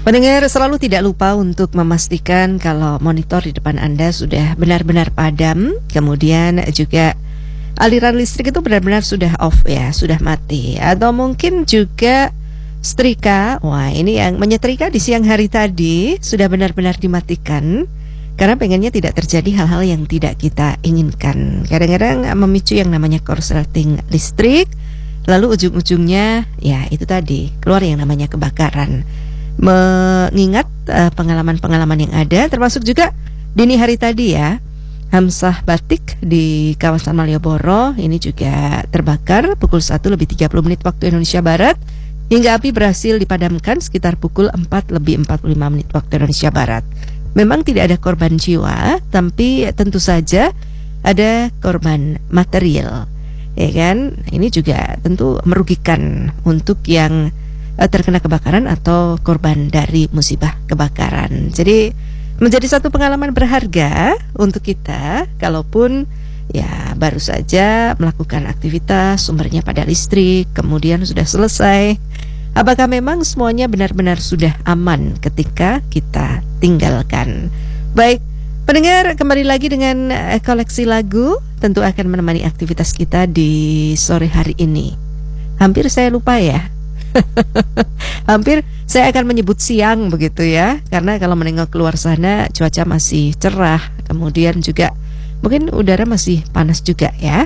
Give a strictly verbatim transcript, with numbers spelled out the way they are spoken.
Pendengar selalu tidak lupa untuk memastikan kalau monitor di depan Anda sudah benar-benar padam, kemudian juga aliran listrik itu benar-benar sudah off ya, sudah mati. Atau mungkin juga setrika, wah ini yang menyetrika di siang hari tadi sudah benar-benar dimatikan, karena pengennya tidak terjadi hal-hal yang tidak kita inginkan. Kadang-kadang memicu yang namanya korsleting listrik, lalu ujung-ujungnya ya itu tadi, keluar yang namanya kebakaran. Mengingat uh, pengalaman-pengalaman yang ada, termasuk juga dini hari tadi ya, Hamzah Batik di kawasan Malioboro ini juga terbakar pukul satu lebih tiga puluh menit waktu Indonesia Barat, hingga api berhasil dipadamkan sekitar pukul empat lebih empat puluh lima menit waktu Indonesia Barat. Memang tidak ada korban jiwa, tapi tentu saja ada korban material, ya kan? Ini juga tentu merugikan untuk yang terkena kebakaran atau korban dari musibah kebakaran. Jadi menjadi satu pengalaman berharga untuk kita, kalaupun ya baru saja melakukan aktivitas sumbernya pada listrik, kemudian sudah selesai. Apakah memang semuanya benar-benar sudah aman ketika kita tinggalkan? Baik, pendengar, kembali lagi dengan koleksi lagu, tentu akan menemani aktivitas kita di sore hari ini. Hampir saya lupa ya. Hampir saya akan menyebut siang begitu ya, karena kalau menengok keluar sana cuaca masih cerah, kemudian juga mungkin udara masih panas juga ya.